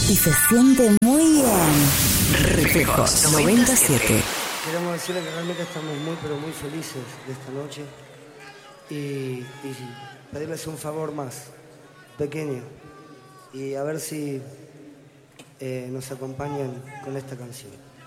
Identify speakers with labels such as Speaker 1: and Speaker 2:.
Speaker 1: y se siente muy bien. Reflejos 97.
Speaker 2: Queremos decirle que realmente estamos muy, pero muy felices de esta noche y pedirles un favor más, pequeño, y a ver si nos acompañan con esta canción.